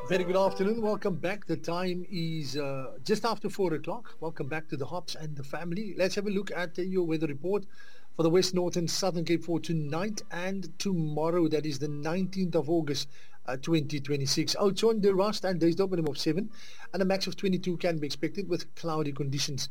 Very good afternoon. Welcome back. The time is just after 4 o'clock. Welcome back to the Hops and the family. Let's have a look at your weather report for the West, North and Southern Cape for tonight and tomorrow. That is the 19th of August, 2026. Oudtshoorn, De Rust and Daysdorp minimum of 7 and a max of 22 can be expected with cloudy conditions.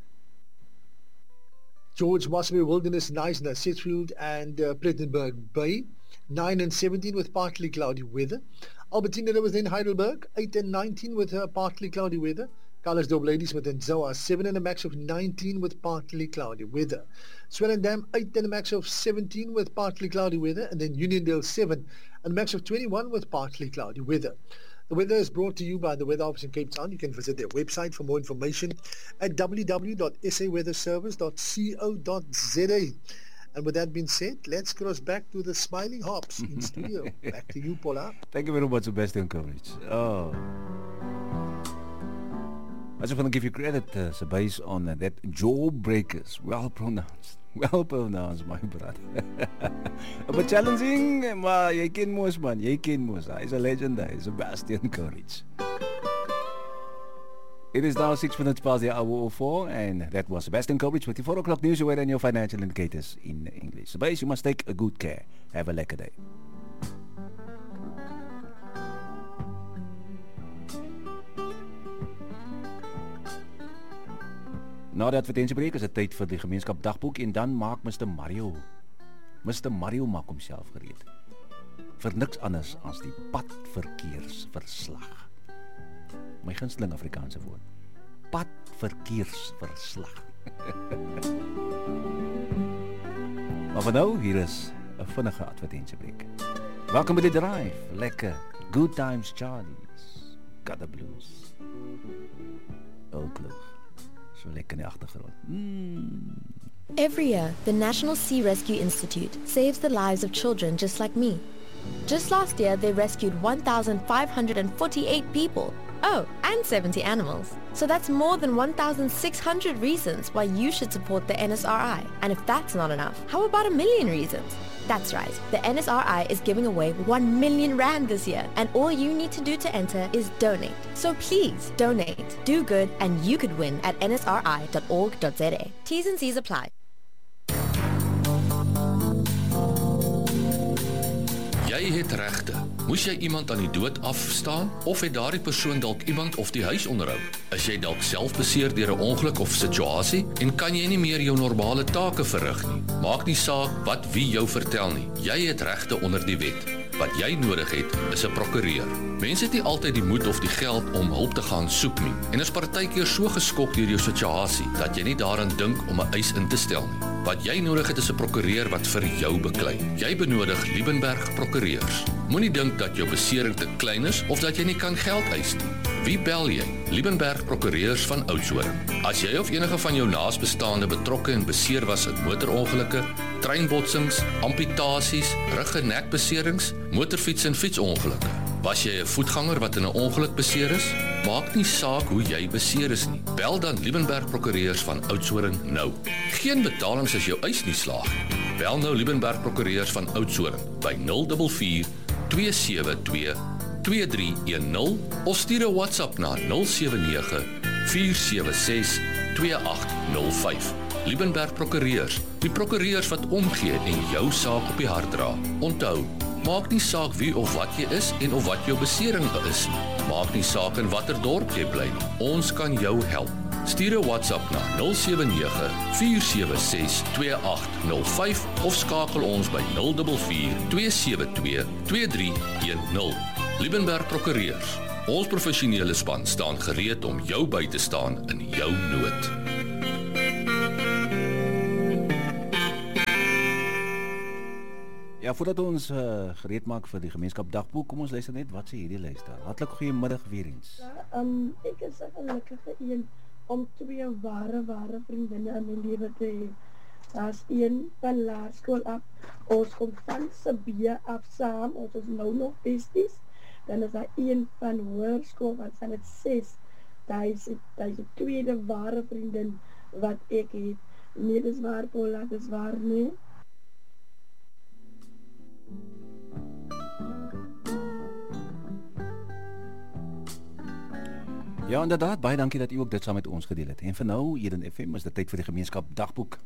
George, Mossbury Wilderness, Knysna, Sedgefield and Plettenberg Bay, 9 and 17 with partly cloudy weather. Albertina within Heidelberg, 8 and 19 with partly cloudy weather. Carlersdorp Ladies within Zoa, 7 and a max of 19 with partly cloudy weather. Swellendam, 8 and a max of 17 with partly cloudy weather. And then Uniondale, 7 and a max of 21 with partly cloudy weather. The weather is brought to you by the Weather Office in Cape Town. You can visit their website for more information at www.saweatherservice.co.za. And with that being said, let's cross back to the Smiling Hops in studio. Back to you, Paula. Thank you very much, Sebastian Courage. Oh. I just want to give you credit, based on that jawbreakers. Well pronounced. Well pronounced, my brother. But challenging, maar jy ken mos man, jy ken mos. He's a legend, he's Sebastian Courage. It is now 6 minutes past the hour of 4, and that was Sebastian Courage with the 4 o'clock news away and your financial indicators in English. So, base, you must take a good care. Have a lekker day. Na die advertentiebreek is dit tyd vir die gemeenskap dagboek en dan maak Mr. Mario maak homself gereed. Vir niks anders as die padverkeersverslag. My gunsteling Afrikaanse woord. Padverkeersverslag. Maar vir nou, hier is 'n vinnige advertentiebreek. Welkom by die drive. Lekker. Good times Charlie's. Got the blues. Oakloog. So lekker in die agtergrond. Every year, the National Sea Rescue Institute saves the lives of children just like me. Just last year, they rescued 1,548 people. Oh, and 70 animals. So that's more than 1,600 reasons why you should support the NSRI. And if that's not enough, how about 1 million reasons? That's right, the NSRI is giving away 1 million rand this year, and all you need to do to enter is donate. So please donate, do good, and you could win at nsri.org.za. T's and C's apply. Jy het regte. Moes jy iemand aan die dood afstaan of het daardie persoon dalk iemand of die huis onderhou? Is jy dalk self beseer deur 'n ongeluk of situasie en kan jy nie meer jou normale take verrig nie? Maak nie saak wat wie jou vertel nie. Jy het regte onder die wet. Wat jy nodig het, is 'n prokureur. Mense het nie altyd die moed of die geld om hulp te gaan soek nie en is partykeer so geskok deur jou situasie dat jy nie daaraan dink om 'n eis in te stel nie. Wat jy nodig het is 'n prokureur wat vir jou beklei. Jy benodig Liebenberg Prokureurs. Moenie dink dat jou besering te klein is of dat jy nie kan geld eis nie. Wie bel jy? Liebenberg Prokureurs van Oudtshoorn. As jy of enige van jou naasbestaande betrokke en beseer was in motorongelukke, treinbotsings, amputasies, rug- en nekbeserings, motorfiets- en fietsongelukke. Was jy 'n voetganger wat in 'n ongeluk beseer is? Maak nie saak hoe jy beseer is nie. Bel dan Liebenberg Prokureurs van Oudtshoorn nou. Geen betalings as jou eis nie slaag. Bel nou Liebenberg Prokureurs van Oudtshoorn by 044 272 2310 of stuur 'n WhatsApp na 079 476 2805. Liebenberg Prokureurs, die prokureurs wat omgee en jou saak op die hart dra. Onthou, maak nie saak wie of wat jy is en of wat jou besering is nie. Maak nie saak in watter dorp jy bly nie. Ons kan jou help. Stuur 'n WhatsApp na 079 476 2805 of skakel ons by 044 272 2310. Liebenberg Prokureurs. Ons professionele span staan gereed om jou by te staan in jou nood. Ja, voordat ons gereed maak vir die gemeenskap dagboek, kom ons luister net wat sê hierdie luister. Hartlik goeiemiddag weer eens. Ja, ek is 'n gelukkige een om 2 ware vriendinne in my lewe te hê. Daar's een van laerskool af. Ons kom van Sabia af saam. Ons is nou nog besties. Dan is daar een van hoërskool wat zijn het 6. Daar is die tweede ware vriendin wat ek het. Nee, dis waar, Paula, dis waar, nee. Ja, inderdaad, baie dankie dat u ook dit saam met ons gedeel het. En vir nou, hier in FM, is dit tyd vir die gemeenskap dagboek.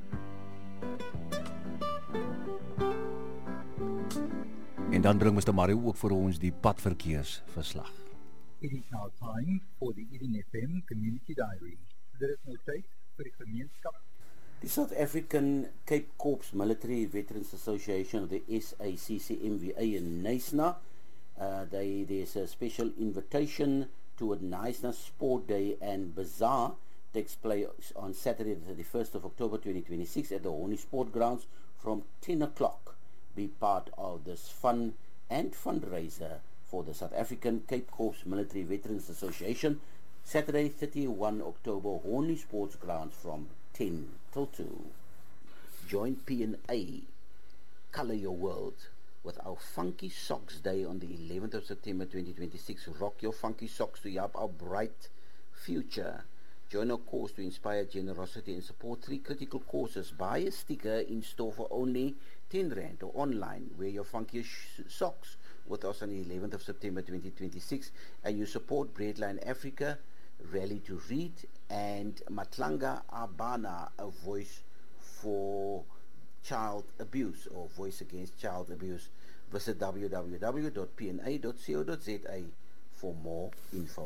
En dan bring Mr. Mario ook vir ons die padverkeersverslag. It is now time for the Eden FM Community Diary. There is no tyd vir die gemeenskap. The South African Cape Corps Military Veterans Association, the SACCMVA in Knysna, there's a special invitation to a Knysna Sport Day and Bazaar takes place on Saturday the 31st of October 2026 at the Horny Sport Grounds from 10 o'clock. Be part of this fun and fundraiser for the South African Cape Corps Military Veterans Association, Saturday 31 October, Horny Sports Grounds from 10 till 2. Join P&A, Colour Your World, with our Funky Socks Day on the 11th of September 2026. Rock your funky socks to help our bright future. Join our cause to inspire generosity and support 3 critical causes. Buy a sticker in store for only 10 Rand or online. Wear your funky socks with us on the 11th of September 2026 and you support Breadline Africa, Rally to Read and Matlanga Abana, a voice for child abuse or voice against child abuse. Visit www.pna.co.za for more info.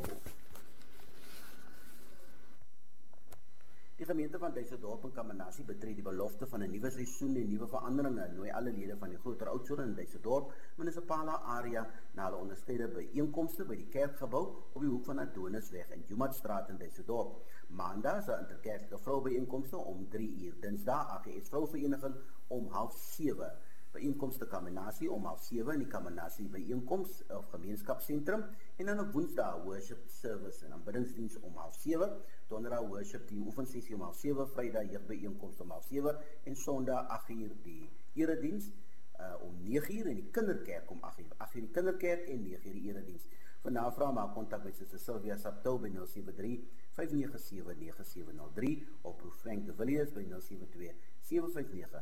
Die gemeente van Duisendorp en Kamanasie betree die belofte van 'n nuwe seisoen en nuwe veranderinge. Nooi alle lede van die groter Oudtshoorn in Duisendorp munisipale area na hulle onderskeide byeenkomste by die kerkgebou op die hoek van Adonisweg en Jumatstraat in Duisendorp. Maandag is 'n interkerklike vroubyeenkomste om 3 uur. Dinsdag AGS Vrouvereniging om 6:30. Byeenkomste Kamanasie om 6:30 in die Kamanasie byeenkoms of gemeenskapsentrum en dan op Woensdag worship service en aanbiddingsdiens om 6:30, Donderdag worship team oefensessie om 6:30, Vrydag jeugbyeenkoms om 6:30 en Sondag 8:00 die erediens om 9:00 en die kinderkerk om 8:00. 8:00 die kinderkerk en 9:00 die erediens. Vir navraag maak kontak met Suster Sylvia Saptou by 073 597 9703 of Prof Frank de Villiers by 072 759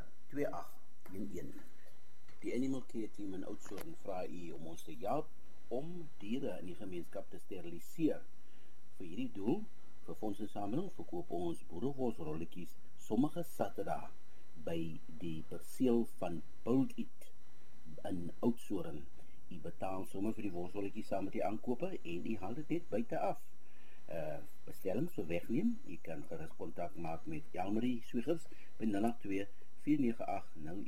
2811. Die Animal Care Team in Oudtshoorn vra u om ons te help om diere in die gemeenskap te steriliseer. Vir hierdie doel, vir fondsinsameling, verkoop ons boerewolsrolletjies sommige Saterdag by die perseel van Bold Eat in Oudtshoorn. U betaal sommer vir die wolsrolletjies saam met die aankope en u haal dit net buite af. Bestellings vir wegneem, u kan gerus kontak maak met Jalmarie Swiegers by 082 498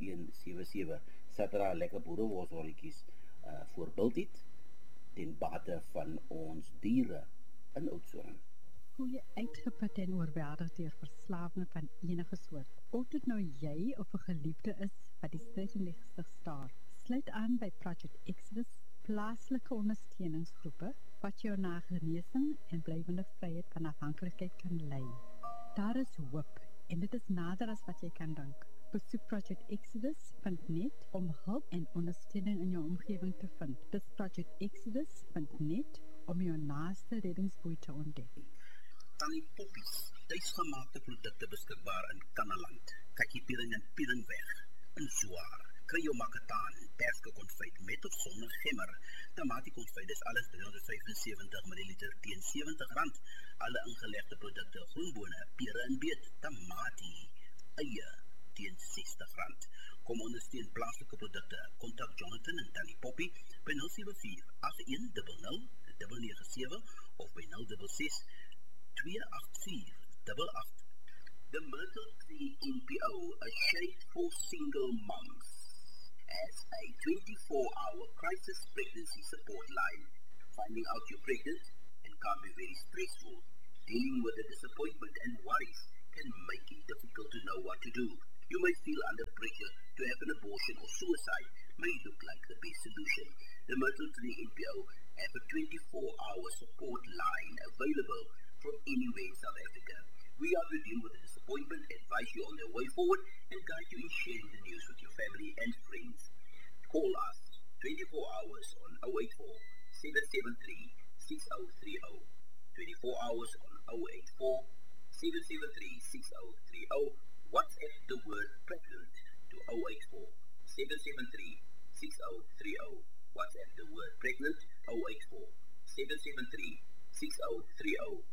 0177. Saterdag lekker boerewolsrolletjies voor Bold Eat ten bate van ons diere in Oudtshoorn. Voel jy uitgeput en oorweldig deur verslawing van enige soort? Of dit nou jy of 'n geliefde is wat die stryd in die gesig staar, sluit aan by Project Exodus, plaaslike ondersteuningsgroepe wat jou na genesing en blywende vryheid van afhanklikheid kan lei. Daar is hoop en dit is nader as wat jy kan dink. Besoek projectexodus.net om hulp en ondersteuning in jou omgewing te vind. Dis projectexodus.net om jou naaste reddingsboei te ontdek. Tannie Poppies, tuisgemaakte produkte beskikbaar in Kannaland. Kakkie-piering en pieringweg in Zwaar. Kry jou makataan, perske konfyt met of sonder gemmer. Tamatie konfyt is alles 375 ml teen R70. Alle ingelegde produkte, groenbone, pere en beet, tamatie, eie teen R60. Kom ondersteun plaaslike produkte. Kontak Jonathan en Tannie Poppy by 074 8100 997 of by 066 284 88. The Myrtle Tree NPO, a shade for single moms, as a 24-hour crisis pregnancy support line. Finding out you're pregnant and can be very stressful. Dealing with the disappointment and worries can make it difficult to know what to do. You may feel under pressure to have an abortion or suicide may look like the best solution. The Myrtle Tree NPO have a 24-hour support line available from anywhere in South Africa. We are to deal with the disappointment, advise you on the way forward, and guide you in sharing the news with your family and friends. Call us 24 hours on 084 773 6030. 24 hours on 084 773 6030. WhatsApp the word pregnant to 084 773 6030. WhatsApp the word pregnant 084 773 6030.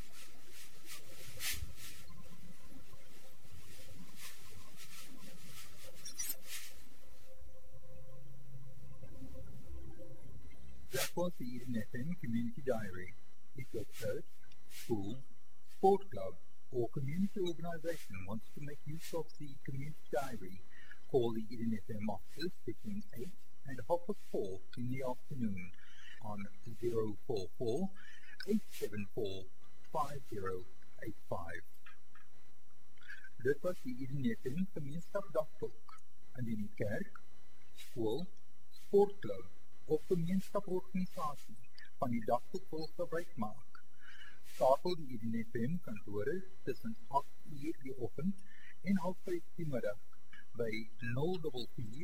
That was the Eden FM Community Diary. If your church, school, sport club, or community organization wants to make use of the Community Diary, call the Eden FM offices between 8 and 4:30 in the afternoon on 044 874 5085. Dit was die Eden FM gemeenskapdagboek. Indien die kerk, skool, sportklub of gemeenskaporganisasie van die dagboek wil gebruik maak, skakel die Eden FM kantore tussen 8 uur die oggend en 5:30 die middag by 044